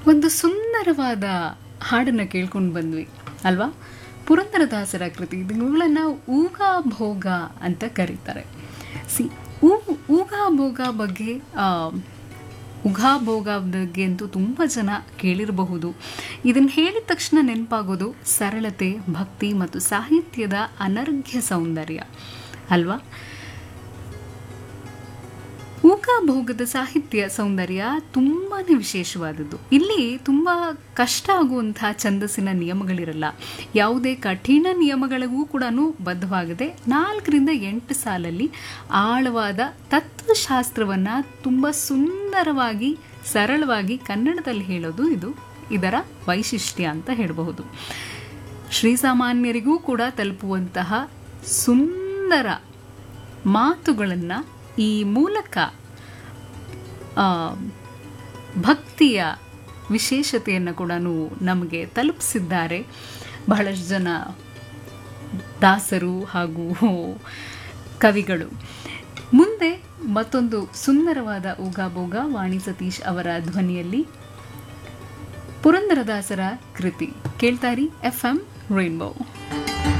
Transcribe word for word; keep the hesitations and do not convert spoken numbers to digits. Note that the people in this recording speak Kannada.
ಒಂದು ಸುಂದರವಾದ ಹಾಡನ್ನು ಕೇಳ್ಕೊಂಡು ಬಂದ್ವಿ ಅಲ್ವಾ. ಪುರಂದರದಾಸರ ಕೃತಿ ಇವುಗಳನ್ನು ಊಗಾ ಭೋಗ ಅಂತ ಕರೀತಾರೆ. ಸಿ ಊ ಊಗಾ ಭೋಗ ಬಗ್ಗೆ ಉಘಾ ಭೋಗ ಬಗ್ಗೆ ಅಂತೂ ತುಂಬ ಜನ ಕೇಳಿರಬಹುದು. ಇದನ್ನು ಹೇಳಿದ ತಕ್ಷಣ ನೆನಪಾಗೋದು ಸರಳತೆ, ಭಕ್ತಿ ಮತ್ತು ಸಾಹಿತ್ಯದ ಅನರ್ಘ್ಯ ಸೌಂದರ್ಯ ಅಲ್ವಾ. ಊಗಾ ಭೋಗದ ಸಾಹಿತ್ಯ ಸೌಂದರ್ಯ ತುಂಬಾ ವಿಶೇಷವಾದದ್ದು. ಇಲ್ಲಿ ತುಂಬ ಕಷ್ಟ ಆಗುವಂತಹ ಛಂದಸ್ಸಿನ ನಿಯಮಗಳಿರಲ್ಲ. ಯಾವುದೇ ಕಠಿಣ ನಿಯಮಗಳಿಗೂ ಕೂಡ ಬದ್ಧವಾಗದೆ ನಾಲ್ಕರಿಂದ ಎಂಟು ಸಾಲಲ್ಲಿ ಆಳವಾದ ತತ್ವಶಾಸ್ತ್ರವನ್ನು ತುಂಬ ಸುಂದರವಾಗಿ ಸರಳವಾಗಿ ಕನ್ನಡದಲ್ಲಿ ಹೇಳೋದು ಇದು ಇದರ ವೈಶಿಷ್ಟ್ಯ ಅಂತ ಹೇಳಬಹುದು. ಶ್ರೀಸಾಮಾನ್ಯರಿಗೂ ಕೂಡ ತಲುಪುವಂತಹ ಸುಂದರ ಮಾತುಗಳನ್ನು ಈ ಮೂಲಕ ಭಕ್ತಿಯ ವಿಶೇಷತೆಯನ್ನು ಕೂಡ ನಮಗೆ ತಲುಪಿಸಿದ್ದಾರೆ ಬಹಳಷ್ಟು ಜನ ದಾಸರು ಹಾಗೂ ಕವಿಗಳು. ಮುಂದೆ ಮತ್ತೊಂದು ಸುಂದರವಾದ ಊಗಾಭೋಗ ವಾಣಿ ಸತೀಶ್ ಅವರ ಧ್ವನಿಯಲ್ಲಿ ಪುರಂದರದಾಸರ ಕೃತಿ ಕೇಳ್ತಾರಿ ಎಫ್ ಎಂ ರೈನ್ಬೋ.